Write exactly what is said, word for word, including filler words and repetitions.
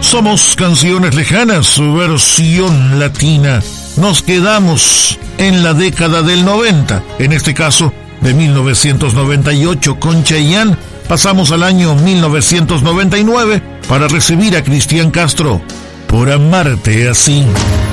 Somos Canciones Lejanas, su versión latina. Nos quedamos en la década del noventa, en este caso de mil novecientos noventa y ocho con Chayanne. Pasamos al año mil novecientos noventa y nueve para recibir a Cristian Castro, Por amarte así.